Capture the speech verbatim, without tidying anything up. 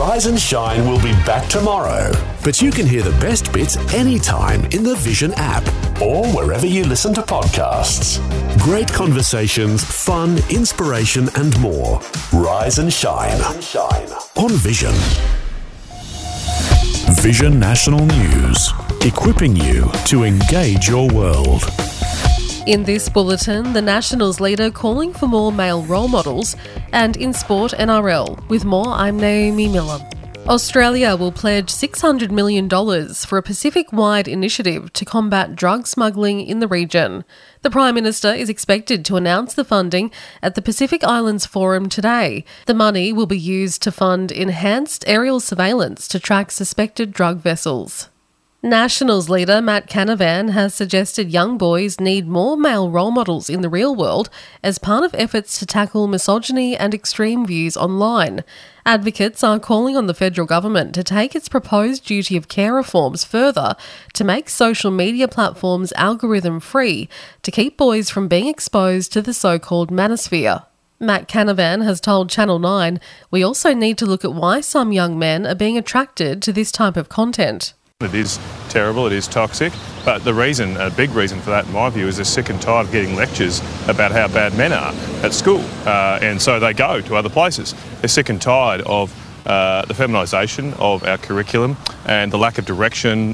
Rise and Shine will be back tomorrow. But you can hear the best bits anytime in the Vision app or wherever you listen to podcasts. Great conversations, fun, inspiration and more. Rise and Shine, Rise and Shine. On Vision. Vision National News, equipping you to engage your world. In this bulletin, the Nationals leader calling for more male role models, and in sport N R L. With more, I'm Naomi Miller. Australia will pledge six hundred million dollars for a Pacific-wide initiative to combat drug smuggling in the region. The Prime Minister is expected to announce the funding at the Pacific Islands Forum today. The money will be used to fund enhanced aerial surveillance to track suspected drug vessels. Nationals leader Matt Canavan has suggested young boys need more male role models in the real world as part of efforts to tackle misogyny and extreme views online. Advocates are calling on the federal government to take its proposed duty of care reforms further to make social media platforms algorithm-free to keep boys from being exposed to the so-called manosphere. Matt Canavan has told Channel nine, "We also need to look at why some young men are being attracted to this type of content." It is terrible, it is toxic, but the reason, a big reason for that in my view, is they're sick and tired of getting lectures about how bad men are at school, uh, and so they go to other places. They're sick and tired of uh, the feminisation of our curriculum and the lack of direction